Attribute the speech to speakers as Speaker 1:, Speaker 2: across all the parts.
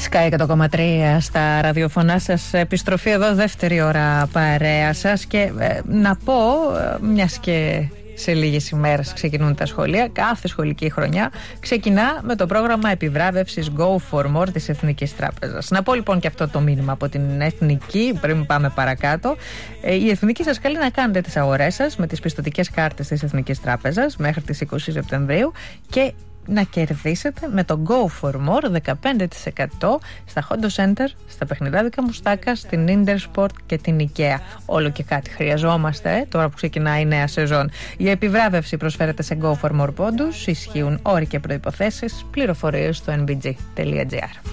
Speaker 1: Sky 100,3 στα ραδιοφωνά σας. Επιστροφή εδώ, δεύτερη ώρα παρέα σας. Και να πω, μιας και σε λίγες ημέρες ξεκινούν τα σχολεία, κάθε σχολική χρονιά ξεκινά με το πρόγραμμα επιβράβευσης Go for More της Εθνικής Τράπεζας. Να πω λοιπόν και αυτό το μήνυμα από την Εθνική, πριν πάμε παρακάτω. Η Εθνική σας καλεί να κάνετε τις αγορές σας με τις πιστωτικές κάρτες της Εθνικής Τράπεζας μέχρι τις 20 Σεπτεμβρίου και να κερδίσετε με το Go for More 15% στα Hondo Center, στα παιχνιδάδικα Μουστάκα, στην Intersport και την IKEA. Όλο και κάτι χρειαζόμαστε τώρα που ξεκινάει η νέα σεζόν. Η επιβράβευση προσφέρεται σε Go for More πόντους, ισχύουν όροι και προϋποθέσεις, πληροφορίες στο nbg.gr.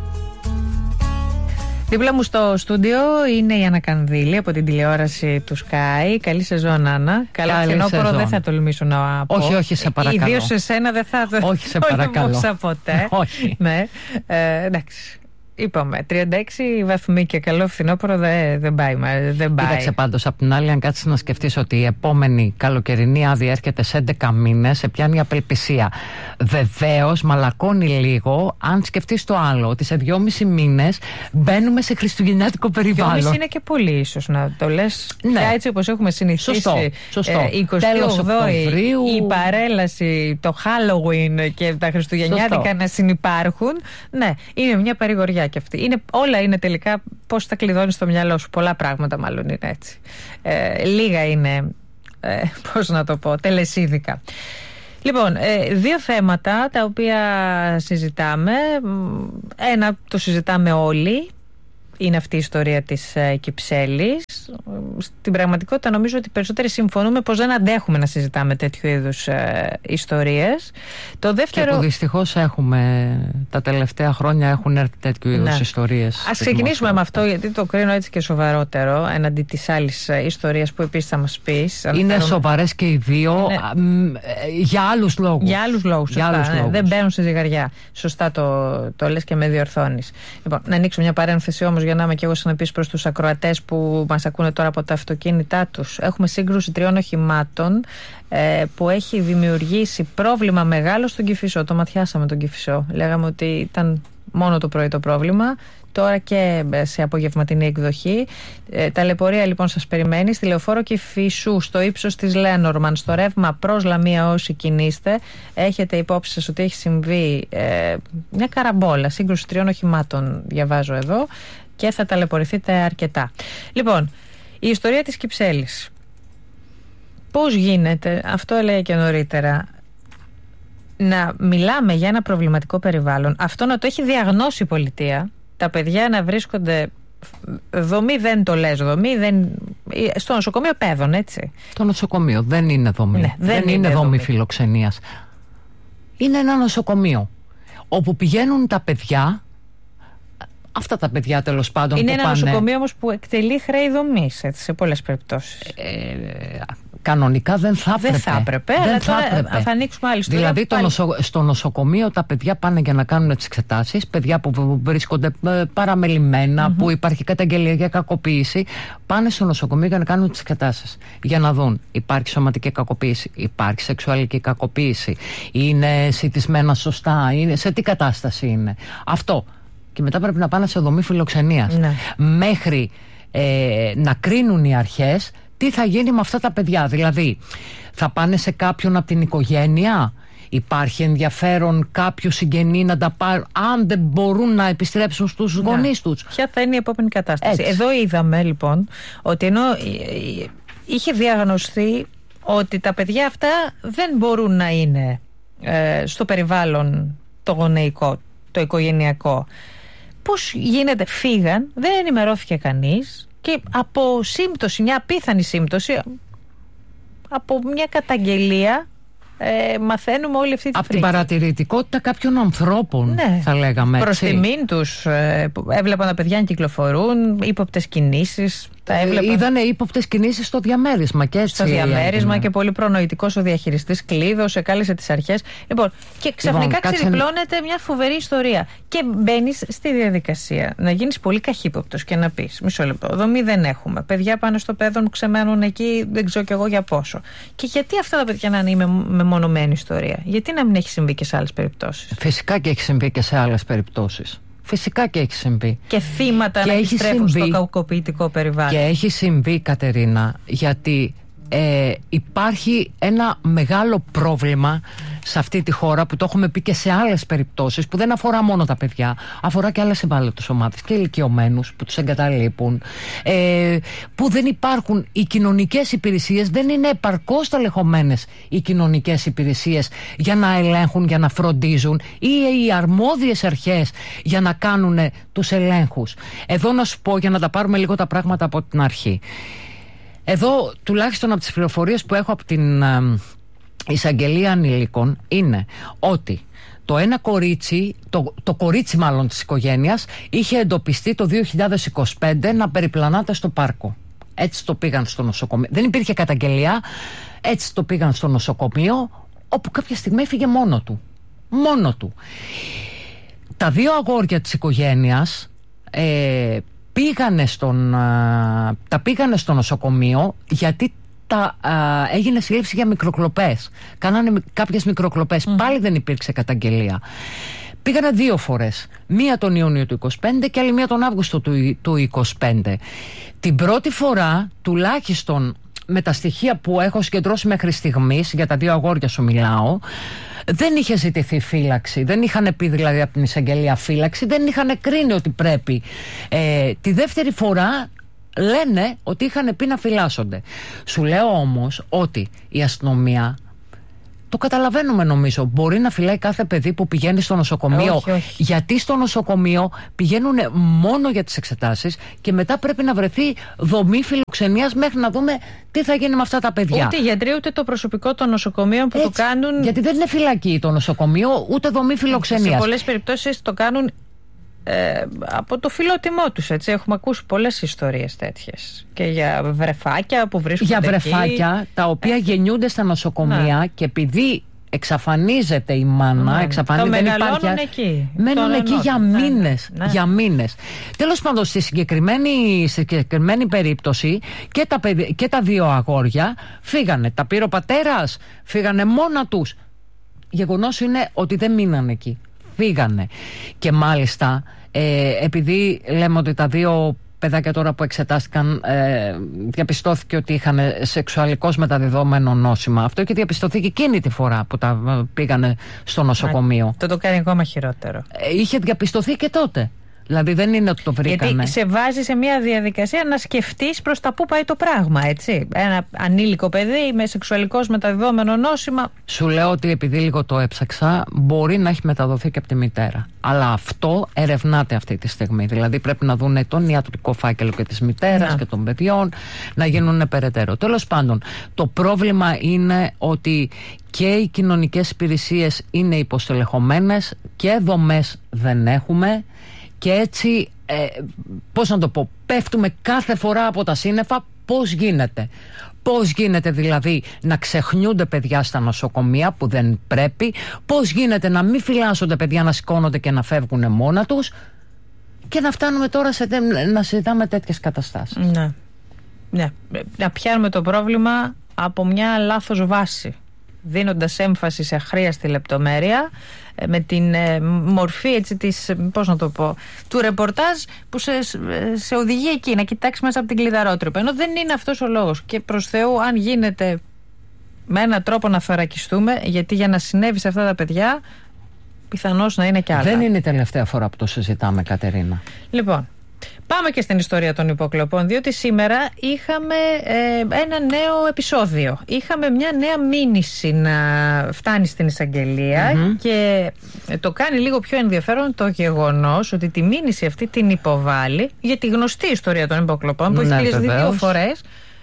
Speaker 1: Δίπλα μου στο στούντιο είναι η Άννα Κανδύλη από την τηλεόραση του Sky. Καλή σεζόν, Άννα. Καλό φθινόπωρο δεν θα τολμήσω να πω.
Speaker 2: Όχι, σε παρακαλώ.
Speaker 1: Ιδίως σε σένα δεν θα το τολμούσα ποτέ.
Speaker 2: Όχι.
Speaker 1: Ναι. Εντάξει. Είπαμε, 36 βαθμοί και καλό φθινόπωρο δεν πάει.
Speaker 2: Κοίταξε πάντως, απ' την άλλη, αν κάτσεις να σκεφτείς ότι η επόμενη καλοκαιρινή άδεια έρχεται σε 11 μήνες, σε πιάνει απελπισία. Βεβαίως, μαλακώνει λίγο, αν σκεφτείς το άλλο, ότι σε 2,5 μήνες μπαίνουμε σε χριστουγεννιάτικο περιβάλλον.
Speaker 1: 2,5 είναι και πολύ, ίσως να το λες. Ναι. Πια έτσι όπως έχουμε συνηθίσει.
Speaker 2: Σωστό.
Speaker 1: 28 η παρέλαση, το Halloween και τα χριστουγεννιάτικα να συνυπάρχουν. Ναι, είναι μια παρηγοριά. Και αυτή. Όλα είναι τελικά πώς τα κλειδώνεις στο μυαλό σου. Πολλά πράγματα μάλλον είναι έτσι. Λίγα είναι, πώς να το πω, τελεσίδικα. Λοιπόν, δύο θέματα τα οποία συζητάμε. Ένα το συζητάμε όλοι. Είναι αυτή η ιστορία της Κυψέλης. Στην πραγματικότητα νομίζω ότι περισσότεροι συμφωνούμε πως δεν αντέχουμε να συζητάμε τέτοιου είδους ιστορίες. Το δεύτερο...
Speaker 2: Και που δυστυχώς έχουμε, τα τελευταία χρόνια έχουν έρθει τέτοιου είδους ιστορίες.
Speaker 1: Ας ξεκινήσουμε με αυτό, γιατί το κρίνω έτσι και σοβαρότερο έναντι της άλλης ιστορίας που επίσης θα μας πεις.
Speaker 2: Είναι σοβαρές και οι δύο, για άλλους λόγους.
Speaker 1: Για άλλους λόγους. Δεν μπαίνουν στη ζυγαριά. Σωστά το λες και με διορθώνεις. Λοιπόν, να ανοίξω μια παρένθεση όμως για να είμαι και εγώ συνεπής προς τους ακροατές που μας ακούνε τώρα από τα αυτοκίνητά τους. Έχουμε σύγκρουση 3 οχημάτων που έχει δημιουργήσει πρόβλημα μεγάλο στον Κηφισό. Το ματιάσαμε τον Κηφισό. Λέγαμε ότι ήταν μόνο το πρωί το πρόβλημα. Τώρα και σε απογευματινή εκδοχή. Ταλαιπωρία λοιπόν σας περιμένει στη λεωφόρο Κηφισού, στο ύψος της Λένορμαν, στο ρεύμα προς Λαμία όσοι κινείστε. Έχετε υπόψη σας ότι έχει συμβεί μια καραμπόλα, σύγκρουση 3 οχημάτων, διαβάζω εδώ, και θα ταλαιπωρηθείτε αρκετά. Λοιπόν, η ιστορία της Κυψέλης. Πώς γίνεται, αυτό έλεγα και νωρίτερα, να μιλάμε για ένα προβληματικό περιβάλλον, αυτό να το έχει διαγνώσει η πολιτεία, τα παιδιά να βρίσκονται δομή, δεν το λες δομή, στο νοσοκομείο παιδών, έτσι.
Speaker 2: Το νοσοκομείο δεν είναι δομή.
Speaker 1: Ναι,
Speaker 2: δεν είναι δομή φιλοξενίας. Είναι ένα νοσοκομείο όπου πηγαίνουν τα παιδιά, αυτά τα παιδιά τέλος πάντων.
Speaker 1: Είναι
Speaker 2: που
Speaker 1: ένα
Speaker 2: πάνε...
Speaker 1: νοσοκομείο όμως που εκτελεί χρέη δομής, έτσι, σε πολλές περιπτώσεις.
Speaker 2: Κανονικά δεν θα έπρεπε.
Speaker 1: Δεν θα έπρεπε, αλλά τώρα θα ανοίξουμε άλλη ιστορία.
Speaker 2: Δηλαδή στο νοσοκομείο τα παιδιά πάνε για να κάνουν τις εξετάσεις. Παιδιά που βρίσκονται παραμελημένα, που υπάρχει καταγγελία για κακοποίηση, πάνε στο νοσοκομείο για να κάνουν τις εξετάσεις. Για να δουν, υπάρχει σωματική κακοποίηση, υπάρχει σεξουαλική κακοποίηση, είναι σιτισμένα σωστά, σε τι κατάσταση είναι. Αυτό. Και μετά πρέπει να πάνε σε δομή φιλοξενίας.
Speaker 1: Ναι.
Speaker 2: Μέχρι να κρίνουν οι αρχές τι θα γίνει με αυτά τα παιδιά. Δηλαδή, θα πάνε σε κάποιον από την οικογένεια, υπάρχει ενδιαφέρον κάποιο συγγενή να τα πάρουν, αν δεν μπορούν να επιστρέψουν στους γονείς τους.
Speaker 1: Ποια θα είναι η επόμενη κατάσταση.
Speaker 2: Έτσι.
Speaker 1: Εδώ είδαμε λοιπόν ότι ενώ είχε διαγνωστεί ότι τα παιδιά αυτά δεν μπορούν να είναι στο περιβάλλον το γονεϊκό, το οικογενειακό. Πώς γίνεται, φύγαν, δεν ενημερώθηκε κανείς και από σύμπτωση, μια απίθανη σύμπτωση, από μια καταγγελία μαθαίνουμε όλη αυτή τη
Speaker 2: από την παρατηρητικότητα κάποιων ανθρώπων, ναι, θα λέγαμε.
Speaker 1: Προς τιμήν τους έβλεπαν τα παιδιά να κυκλοφορούν, ύποπτες κινήσεις.
Speaker 2: Είδανε ύποπτες κινήσεις στο διαμέρισμα και έτσι.
Speaker 1: Στο διαμέρισμα και πολύ προνοητικός ο διαχειριστής κλείδωσε, κάλεσε τις αρχές. Λοιπόν, και ξαφνικά ξεδιπλώνεται μια φοβερή ιστορία. Και μπαίνεις στη διαδικασία να γίνεις πολύ καχύποπτος και να πεις: μισό λεπτό, δομή δεν έχουμε. Παιδιά πάνε στο παιδόν, ξεμένουν εκεί, δεν ξέρω κι εγώ για πόσο. Και γιατί αυτά τα παιδιά να είναι μεμονωμένη ιστορία, γιατί να μην έχει συμβεί και σε άλλες περιπτώσεις?
Speaker 2: Φυσικά και έχει συμβεί και σε άλλες περιπτώσεις. Φυσικά και έχει συμβεί.
Speaker 1: Και θύματα να επιστρέφουν στο κακοποιητικό περιβάλλον.
Speaker 2: Και έχει συμβεί, Κατερίνα, γιατί υπάρχει ένα μεγάλο πρόβλημα σε αυτή τη χώρα, που το έχουμε πει και σε άλλες περιπτώσεις, που δεν αφορά μόνο τα παιδιά, αφορά και άλλες ευάλωτες ομάδες και ηλικιωμένους που τους εγκαταλείπουν, που δεν υπάρχουν οι κοινωνικές υπηρεσίες, δεν είναι επαρκώς ταλαιχωμένες οι κοινωνικές υπηρεσίες για να ελέγχουν, για να φροντίζουν, ή οι αρμόδιες αρχές για να κάνουν τους ελέγχους. Εδώ να σου πω, για να τα πάρουμε λίγο τα πράγματα από την αρχή. Εδώ, τουλάχιστον από τις πληροφορίες που έχω από την εισαγγελία ανηλίκων, είναι ότι το ένα κορίτσι, το κορίτσι μάλλον της οικογένειας, είχε εντοπιστεί το 2025 να περιπλανάται στο πάρκο. Έτσι το πήγαν στο νοσοκομείο. Δεν υπήρχε καταγγελία. Έτσι το πήγαν στο νοσοκομείο, όπου κάποια στιγμή έφυγε μόνο του. Μόνο του. Τα δύο αγόρια της οικογένειας τα πήγανε στο νοσοκομείο, γιατί έγινε σύλληψη για μικροκλοπές. Κάνανε κάποιες μικροκλοπές. Πάλι δεν υπήρξε καταγγελία. Πήγανε 2 φορές. Μία τον Ιούνιο του 25 και άλλη μία τον Αύγουστο του 25. Την πρώτη φορά, τουλάχιστον με τα στοιχεία που έχω συγκεντρώσει μέχρι στιγμής, για τα δύο αγόρια σου μιλάω, δεν είχε ζητηθεί φύλαξη. Δεν είχαν πει δηλαδή από την εισαγγελία φύλαξη. Δεν είχαν κρίνει ότι πρέπει. Τη δεύτερη φορά λένε ότι είχαν πει να φυλάσσονται. Σου λέω όμως ότι η αστυνομία, το καταλαβαίνουμε νομίζω, μπορεί να φυλάει κάθε παιδί που πηγαίνει στο νοσοκομείο.
Speaker 1: Όχι.
Speaker 2: Γιατί στο νοσοκομείο πηγαίνουν μόνο για τις εξετάσεις και μετά πρέπει να βρεθεί δομή φιλοξενίας μέχρι να δούμε τι θα γίνει με αυτά τα παιδιά.
Speaker 1: Ούτε οι γιατροί ούτε το προσωπικό των νοσοκομείων που το κάνουν.
Speaker 2: Γιατί δεν είναι φυλακή το νοσοκομείο, ούτε δομή φιλοξενίας.
Speaker 1: Σε πολλές περιπτώσεις το κάνουν από το φιλότιμό τους, έτσι. Έχουμε ακούσει πολλές ιστορίες τέτοιες. Και για βρεφάκια που βρίσκονται
Speaker 2: για βρεφάκια
Speaker 1: εκεί,
Speaker 2: τα οποία γεννιούνται στα νοσοκομεία, και επειδή εξαφανίζεται η μάνα, δεν υπάρχει.
Speaker 1: Εκεί.
Speaker 2: Μένουν εκεί για μήνες. Για μήνες. Τέλος πάντων, στη συγκεκριμένη περίπτωση και τα δύο αγόρια φύγανε. Τα πήρε ο πατέρας, φύγανε μόνα τους. Γεγονός είναι ότι δεν μείνανε εκεί. Φύγανε. Και μάλιστα, επειδή λέμε ότι τα δύο παιδάκια τώρα που εξετάστηκαν διαπιστώθηκε ότι είχαν σεξουαλικώς μεταδιδόμενο νόσημα. Αυτό είχε διαπιστωθεί και εκείνη τη φορά που τα πήγανε στο νοσοκομείο.
Speaker 1: Το κάνει ακόμα χειρότερο.
Speaker 2: Είχε διαπιστωθεί και τότε. Δηλαδή δεν είναι ότι το βρήκανε.
Speaker 1: Γιατί σε βάζει σε μια διαδικασία να σκεφτείς προς τα πού πάει το πράγμα, έτσι. Ένα ανήλικο παιδί με σεξουαλικώς μεταδιδόμενο νόσημα.
Speaker 2: Σου λέω ότι επειδή λίγο το έψαξα, μπορεί να έχει μεταδοθεί και από τη μητέρα. Αλλά αυτό ερευνάται αυτή τη στιγμή. Δηλαδή πρέπει να δουν τον ιατρικό φάκελο και της μητέρας και των παιδιών, να γίνουν περαιτέρω. Τέλος πάντων, το πρόβλημα είναι ότι και οι κοινωνικές υπηρεσίες είναι υποστελεχωμένες και δομές δεν έχουμε. Και έτσι, πώς να το πω, πέφτουμε κάθε φορά από τα σύννεφα. Πώς γίνεται δηλαδή να ξεχνιούνται παιδιά στα νοσοκομεία που δεν πρέπει, πώς γίνεται να μην φυλάσσονται παιδιά, να σηκώνονται και να φεύγουν μόνα τους, και να φτάνουμε τώρα να συζητάμε τέτοιες καταστάσεις.
Speaker 1: Ναι. Να πιάνουμε το πρόβλημα από μια λάθος βάση, δίνοντας έμφαση σε αχρίαστη λεπτομέρεια, με την μορφή, έτσι, πώς να το πω, του ρεπορτάζ που σε οδηγεί εκεί να κοιτάξει μέσα από την κλειδαρότρυπα, ενώ δεν είναι αυτός ο λόγος. Και προς Θεού, αν γίνεται με έναν τρόπο να θωρακιστούμε, γιατί για να συνέβη σε αυτά τα παιδιά πιθανώς να είναι και άλλα.
Speaker 2: Δεν είναι η τελευταία φορά που το συζητάμε, Κατερίνα.
Speaker 1: Λοιπόν, πάμε και στην ιστορία των υποκλοπών, διότι σήμερα είχαμε ένα νέο επεισόδιο. Είχαμε μια νέα μήνυση να φτάνει στην εισαγγελία, και το κάνει λίγο πιο ενδιαφέρον το γεγονός ότι τη μήνυση αυτή την υποβάλλει για τη γνωστή ιστορία των υποκλοπών που έχει κλείσει 2 φορές,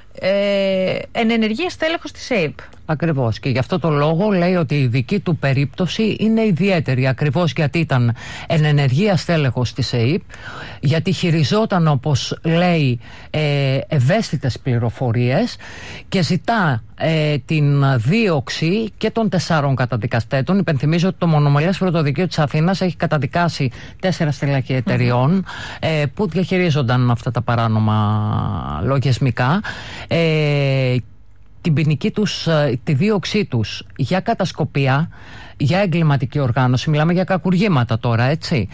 Speaker 1: εν ενεργεία στέλεχος της ΑΕΠ.
Speaker 2: Ακριβώς, και γι' αυτό το λόγο λέει ότι η δική του περίπτωση είναι ιδιαίτερη, ακριβώς γιατί ήταν εν ενεργεία στέλεχος της ΑΕΠ, γιατί χειριζόταν, όπως λέει, ευαίσθητες πληροφορίες, και ζητά την δίωξη και των 4 καταδικαστέτων. Υπενθυμίζω ότι το Μονομελές Πρωτοδικείο της Αθήνας έχει καταδικάσει 4 στελέχη εταιριών που διαχειρίζονταν αυτά τα παράνομα λογισμικά, την ποινική τους, τη δίωξή τους για κατασκοπία, για εγκληματική οργάνωση, μιλάμε για κακουργήματα τώρα, έτσι.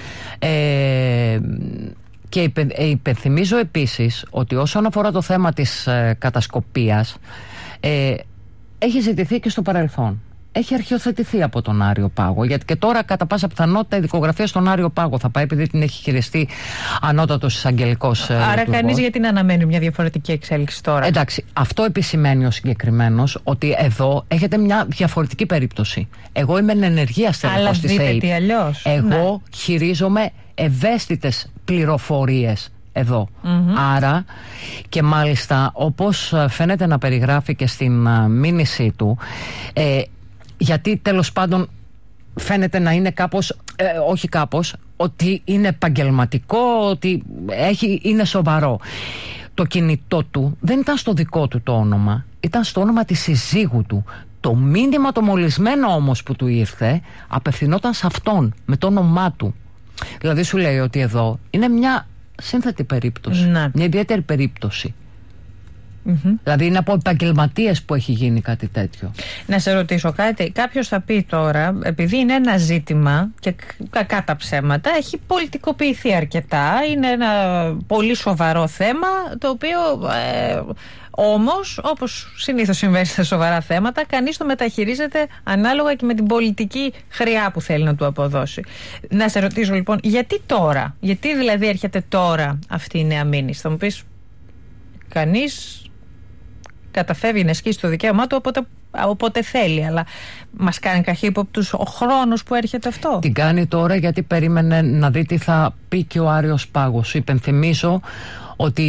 Speaker 2: Και υπενθυμίζω επίσης ότι όσον αφορά το θέμα της κατασκοπίας, έχει ζητηθεί και στο παρελθόν. Έχει αρχιοθετηθεί από τον Άριο Πάγο, γιατί και τώρα κατά πάσα πιθανότητα η δικογραφία στον Άριο Πάγο θα πάει, επειδή την έχει χειριστεί ανώτατος εισαγγελικός.
Speaker 1: Άρα κανείς γιατί να αναμένει μια διαφορετική εξέλιξη τώρα?
Speaker 2: Εντάξει, αυτό επισημαίνει ο συγκεκριμένος, ότι εδώ έχετε μια διαφορετική περίπτωση. Εγώ είμαι ενεργεία στελεχός της ΑΕΠ. Εγώ χειρίζομαι ευαίσθητες πληροφορίες εδώ. Άρα, και μάλιστα όπως φαίνεται να περιγράφει και στην μήνυσή του, γιατί τέλος πάντων φαίνεται να είναι κάπως, όχι κάπως, ότι είναι επαγγελματικό, ότι είναι σοβαρό. Το κινητό του δεν ήταν στο δικό του το όνομα, ήταν στο όνομα της συζύγου του. Το μήνυμα το μολυσμένο όμως που του ήρθε απευθυνόταν σε αυτόν, με το όνομά του. Δηλαδή σου λέει ότι εδώ είναι μια σύνθετη περίπτωση, μια ιδιαίτερη περίπτωση. Δηλαδή είναι από επαγγελματίες που έχει γίνει κάτι τέτοιο.
Speaker 1: Να σε ρωτήσω κάτι. Κάποιος θα πει τώρα, επειδή είναι ένα ζήτημα και κακά τα ψέματα, έχει πολιτικοποιηθεί αρκετά, είναι ένα πολύ σοβαρό θέμα, το οποίο όμως, όπως συνήθως συμβαίνει στα σοβαρά θέματα, κανείς το μεταχειρίζεται ανάλογα και με την πολιτική χρειά που θέλει να του αποδώσει. Να σε ρωτήσω λοιπόν, γιατί τώρα, γιατί δηλαδή έρχεται τώρα αυτή η νέα μήνυση? Θα μου πεις, κανείς καταφεύγει να ασκήσει το δικαίωμά του όποτε θέλει, αλλά μας κάνει καχύποπτους ο χρόνος που έρχεται αυτό.
Speaker 2: Την κάνει τώρα γιατί περίμενε να δει τι θα πει και ο Άριος Πάγος. Υπενθυμίζω ότι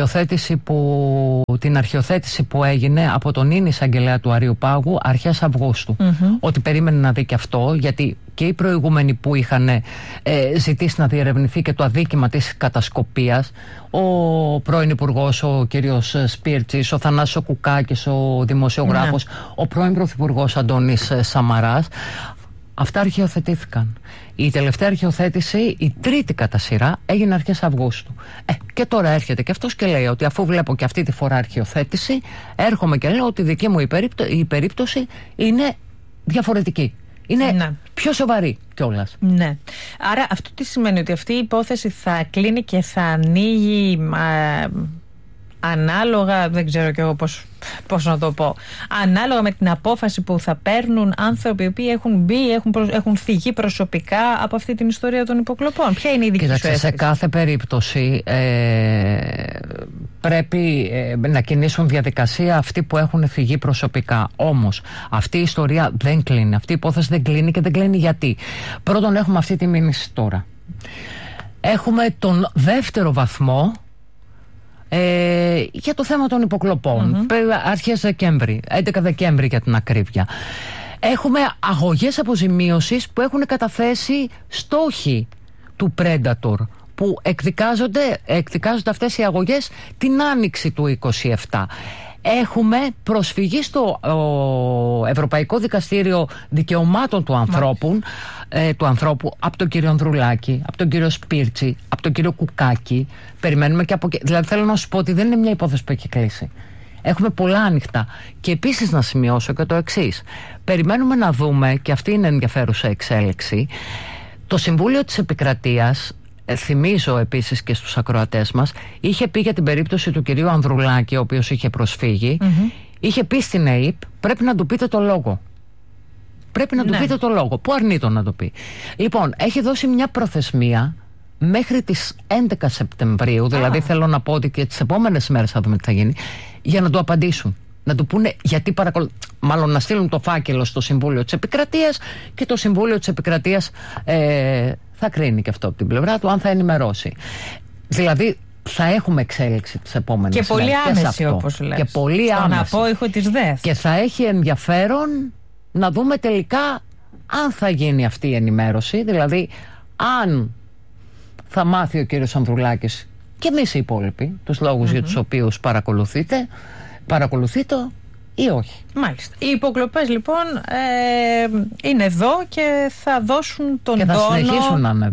Speaker 2: την αρχιοθέτηση που έγινε από τον ίν εισαγγελέα του Αρείου Πάγου αρχές Αυγούστου, ότι περίμενε να δει και αυτό, γιατί και οι προηγούμενοι που είχαν ζητήσει να διερευνηθεί και το αδίκημα της κατασκοπίας, ο πρώην Υπουργός, ο κύριος Σπίρτσης, ο Θανάσης Κουκάκης, ο δημοσιογράφος, ο πρώην Πρωθυπουργός Αντώνης Σαμαράς, αυτά αρχιοθετήθηκαν. Η τελευταία αρχιοθέτηση, η τρίτη κατά σειρά, έγινε αρχές Αυγούστου. Και τώρα έρχεται και αυτός και λέει ότι αφού βλέπω και αυτή τη φορά αρχιοθέτηση, έρχομαι και λέω ότι η δική μου η περίπτωση είναι διαφορετική. Είναι πιο σοβαρή κιόλας.
Speaker 1: Ναι. Άρα αυτό τι σημαίνει? Ότι αυτή η υπόθεση θα κλείνει και θα ανοίγει ανάλογα, δεν ξέρω κι εγώ πώς να το πω, ανάλογα με την απόφαση που θα παίρνουν άνθρωποι οι οποίοι έχουν μπει, έχουν θυγεί προσωπικά από αυτή την ιστορία των υποκλοπών? Ποια είναι η δική σου αίσθηση?
Speaker 2: Σε κάθε περίπτωση πρέπει να κινήσουν διαδικασία αυτοί που έχουν θυγεί προσωπικά. Όμως αυτή η ιστορία δεν κλείνει, αυτή η υπόθεση δεν κλείνει, και δεν κλείνει γιατί? Πρώτον, έχουμε αυτή τη μήνυση τώρα. Έχουμε τον δεύτερο βαθμό για το θέμα των υποκλοπών, αρχές Δεκέμβρη, 11 Δεκέμβρη για την ακρίβεια. Έχουμε αγωγές αποζημίωσης που έχουν καταθέσει στόχοι του Predator, που εκδικάζονται αυτές οι αγωγές την άνοιξη του 27. Έχουμε προσφυγή στο Ευρωπαϊκό Δικαστήριο Δικαιωμάτων του ανθρώπου από τον κύριο Ανδρουλάκη, από τον κύριο Σπίρτσι, από τον κύριο Κουκάκη. Περιμένουμε και από εκεί. Δηλαδή θέλω να σου πω ότι δεν είναι μια υπόθεση που έχει κλείσει. Έχουμε πολλά ανοιχτά. Και επίσης να σημειώσω και το εξής. Περιμένουμε να δούμε, και αυτή είναι ενδιαφέρουσα εξέλιξη, το Συμβούλιο της Επικρατείας, θυμίζω επίσης και στους ακροατές μας, είχε πει για την περίπτωση του κυρίου Ανδρουλάκη, ο οποίος είχε προσφύγει, είχε πει στην ΑΕΠ, πρέπει να του πείτε το λόγο. Πρέπει να του πείτε το λόγο. Πού αρνείτο να το πει? Λοιπόν, έχει δώσει μια προθεσμία μέχρι τις 11 Σεπτεμβρίου, δηλαδή θέλω να πω ότι και τις επόμενες μέρες θα δούμε τι θα γίνει, για να του απαντήσουν. Να του πούνε γιατί μάλλον να στείλουν το φάκελο στο Συμβούλιο της Επικρατείας, και το Συμβούλιο της Επικρατείας θα κρίνει και αυτό από την πλευρά του, αν θα ενημερώσει. Δηλαδή θα έχουμε εξέλιξη τις επόμενες μέρες.
Speaker 1: Και πολύ άμεση, όπως λες.
Speaker 2: Και πολύ άμεση.
Speaker 1: Στον απόϊχο της ΔΕΘ.
Speaker 2: Και θα έχει ενδιαφέρον να δούμε τελικά αν θα γίνει αυτή η ενημέρωση, δηλαδή αν θα μάθει ο κύριος Ανδρουλάκης και εμείς οι υπόλοιποι τους λόγους για τους οποίους παρακολουθείτε ή όχι.
Speaker 1: Μάλιστα. Οι υποκλοπές λοιπόν είναι εδώ και θα δώσουν τον τόνο.
Speaker 2: Και θα συνεχίσουν να είναι εδώ.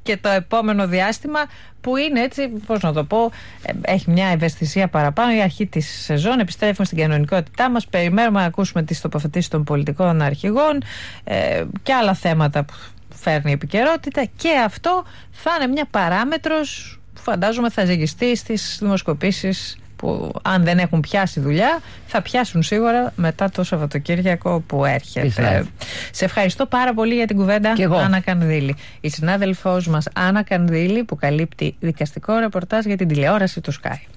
Speaker 1: και το επόμενο διάστημα, που είναι έτσι, πώς να το πω, έχει μια ευαισθησία παραπάνω, η αρχή της σεζόν, επιστρέφουμε στην κανονικότητά μας, περιμένουμε να ακούσουμε τις τοποθετήσεις των πολιτικών αρχηγών και άλλα θέματα που φέρνει η επικαιρότητα, και αυτό θα είναι μια παράμετρος που φαντάζομαι θα ζυγιστεί στις δημοσκοπήσεις που, αν δεν έχουν πιάσει δουλειά, θα πιάσουν σίγουρα μετά το Σαββατοκύριακο που έρχεται. Σε ευχαριστώ πάρα πολύ για την κουβέντα, Άννα Κανδύλη. Η συνάδελφός μας Άννα Κανδύλη, που καλύπτει δικαστικό ρεπορτάζ για την τηλεόραση του Sky.